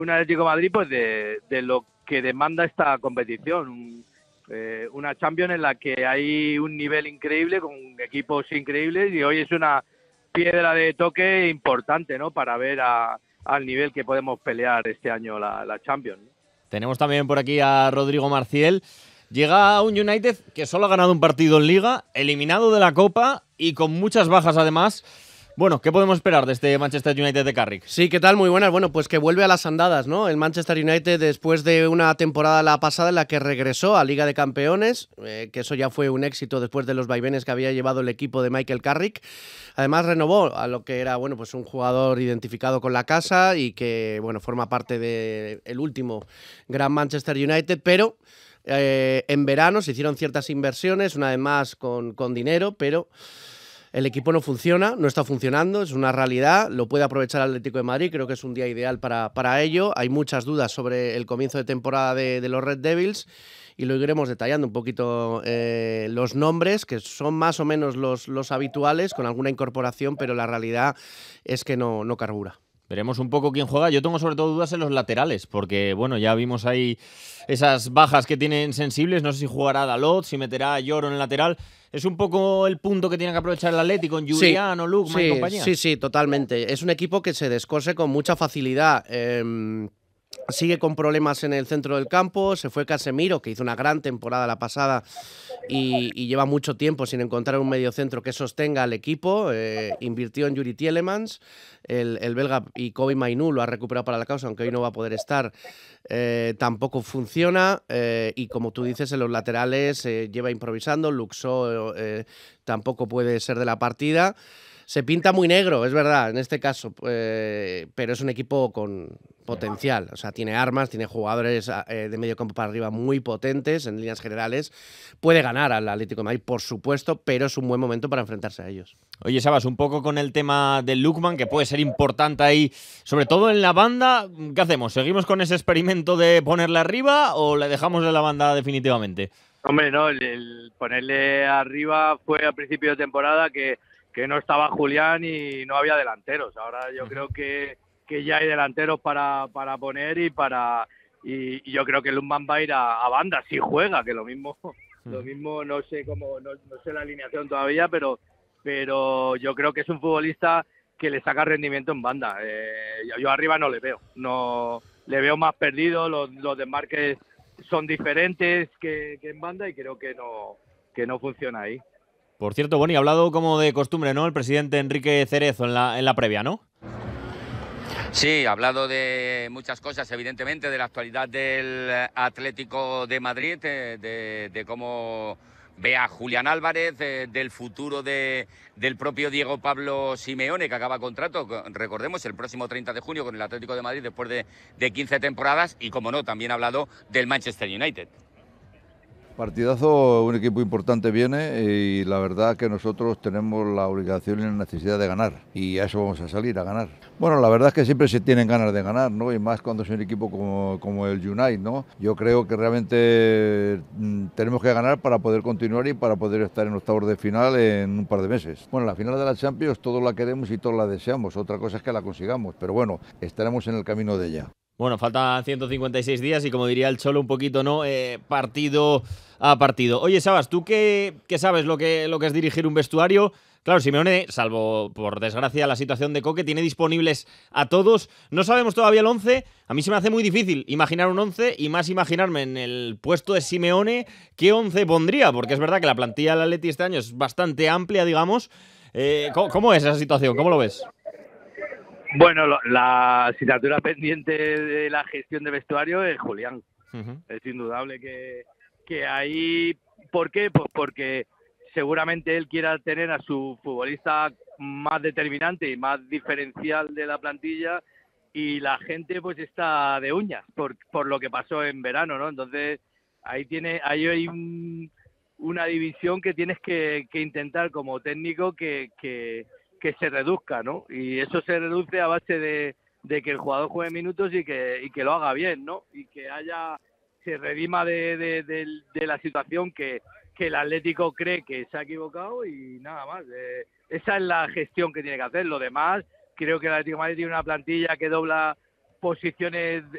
un Atlético de Madrid pues de lo que demanda esta competición. Una Champions en la que hay un nivel increíble, con equipos increíbles, y hoy es una piedra de toque importante, ¿no? Para ver al nivel que podemos pelear este año la Champions, ¿no? Tenemos también por aquí a Rodrigo Marciel. Llega a un United que solo ha ganado un partido en Liga, eliminado de la Copa y con muchas bajas además. Bueno, ¿qué podemos esperar de este Manchester United de Carrick? Sí, ¿qué tal? Muy buenas. Bueno, pues que vuelve a las andadas, ¿no? El Manchester United después de una temporada la pasada en la que regresó a Liga de Campeones, que eso ya fue un éxito después de los vaivenes que había llevado el equipo de Michael Carrick. Además renovó a lo que era, bueno, pues un jugador identificado con la casa y que, bueno, forma parte del último gran Manchester United, pero en verano se hicieron ciertas inversiones, una vez más con dinero, pero el equipo no funciona, no está funcionando, es una realidad, lo puede aprovechar el Atlético de Madrid, creo que es un día ideal para ello. Hay muchas dudas sobre el comienzo de temporada de los Red Devils y lo iremos detallando un poquito los nombres, que son más o menos los habituales, con alguna incorporación, pero la realidad es que no carbura. Veremos un poco quién juega. Yo tengo sobre todo dudas en los laterales, porque bueno, ya vimos ahí esas bajas que tienen sensibles. No sé si jugará Dalot, si meterá a Lloro en el lateral. Es un poco el punto que tiene que aprovechar el Atlético con Julián o Lukman y compañía. Sí, totalmente. Es un equipo que se descose con mucha facilidad. Sigue con problemas en el centro del campo. Se fue Casemiro, que hizo una gran temporada la pasada y lleva mucho tiempo sin encontrar un mediocentro que sostenga al equipo. Invirtió en Yuri Tielemans, el belga, y Kobe Mainoo lo ha recuperado para la causa, aunque hoy no va a poder estar. Tampoco funciona y como tú dices, en los laterales lleva improvisando. Luxo tampoco puede ser de la partida. Se pinta muy negro, es verdad, en este caso, pero es un equipo con potencial. O sea, tiene armas, tiene jugadores de medio campo para arriba muy potentes en líneas generales. Puede ganar al Atlético de Madrid, por supuesto, pero es un buen momento para enfrentarse a ellos. Oye, Sabas, un poco con el tema del Lukman, que puede ser importante ahí, sobre todo en la banda. ¿Qué hacemos? ¿Seguimos con ese experimento de ponerle arriba o le dejamos en la banda definitivamente? Hombre, no, el ponerle arriba fue a principio de temporada que no estaba Julián y no había delanteros. Ahora yo creo que ya hay delanteros para poner y yo creo que Lukman va a ir a banda si juega, que lo mismo no sé no sé la alineación todavía, pero yo creo que es un futbolista que le saca rendimiento en banda. Yo arriba no le veo, no le veo más perdido, los desmarques son diferentes que en banda y creo que no funciona ahí. Por cierto, Boni, ha hablado como de costumbre, ¿no? El presidente Enrique Cerezo en la previa, ¿no? Sí, ha hablado de muchas cosas, evidentemente, de la actualidad del Atlético de Madrid, de cómo ve a Julián Álvarez, del futuro del propio Diego Pablo Simeone, que acaba contrato, recordemos, el próximo 30 de junio con el Atlético de Madrid después de 15 temporadas y, como no, también ha hablado del Manchester United. Partidazo, un equipo importante viene y la verdad que nosotros tenemos la obligación y la necesidad de ganar y a eso vamos a salir, a ganar. Bueno, la verdad es que siempre se tienen ganas de ganar, ¿no? Y más cuando es un equipo como el United, ¿no? Yo creo que realmente tenemos que ganar para poder continuar y para poder estar en octavos de final en un par de meses. Bueno, la final de la Champions todos la queremos y todos la deseamos, otra cosa es que la consigamos, pero bueno, estaremos en el camino de ella. Bueno, faltan 156 días y como diría el Cholo un poquito, ¿no? Partido a partido. Oye, Sabas, ¿tú qué sabes lo que es dirigir un vestuario? Claro, Simeone, salvo por desgracia la situación de Coque, tiene disponibles a todos. No sabemos todavía el 11. A mí se me hace muy difícil imaginar un 11 y más imaginarme en el puesto de Simeone qué 11 pondría, porque es verdad que la plantilla del Atleti este año es bastante amplia, digamos. ¿Cómo es esa situación? ¿Cómo lo ves? Bueno, la asignatura pendiente de la gestión de vestuario es Julián. Es indudable que ahí... ¿Por qué? Pues porque seguramente él quiera tener a su futbolista más determinante y más diferencial de la plantilla y la gente pues está de uñas por lo que pasó en verano, ¿no? Entonces ahí hay una división que tienes que intentar como técnico que se reduzca, ¿no? Y eso se reduce a base de que el jugador juegue minutos y que lo haga bien, ¿no? Y que se redima de la situación que el Atlético cree que se ha equivocado y nada más. Esa es la gestión que tiene que hacer. Lo demás, creo que el Atlético de Madrid tiene una plantilla que dobla posiciones